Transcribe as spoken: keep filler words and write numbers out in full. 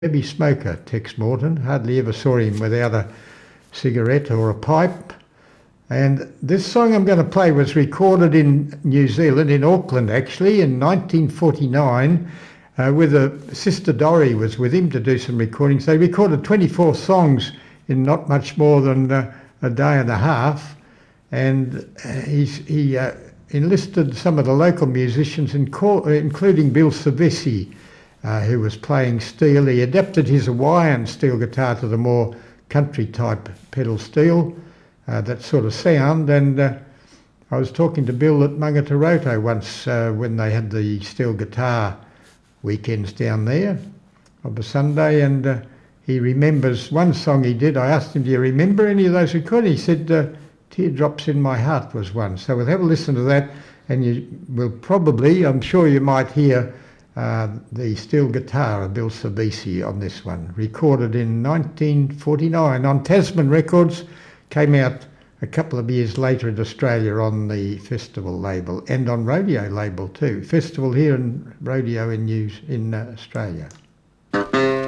heavy smoker, Tex Morton. Hardly ever saw him without a cigarette or a pipe. And this song I'm going to play was recorded in New Zealand, in Auckland actually, in nineteen forty-nine, uh, with a Sister Dorrie was with him to do some recordings. They recorded twenty-four songs in not much more than uh, a day and a half, and uh, he's, he uh, enlisted some of the local musicians, in call, including Bill Savesi, uh, who was playing steel. He adapted his Hawaiian steel guitar to the more country type pedal steel, uh, that sort of sound. And uh, I was talking to Bill at Mangatoroto once uh, when they had the steel guitar weekends down there of a Sunday, and uh, he remembers one song he did. I asked him, do you remember any of those recordings? He said, uh, Teardrops in My Heart was one. So we'll have a listen to that, and you will probably, I'm sure you might hear uh, the steel guitar of Bill Savesi on this one, recorded in nineteen forty-nine on Tasman Records, came out a couple of years later in Australia on the Festival label and on Rodeo label too. Festival here and Rodeo in, News, in uh, Australia.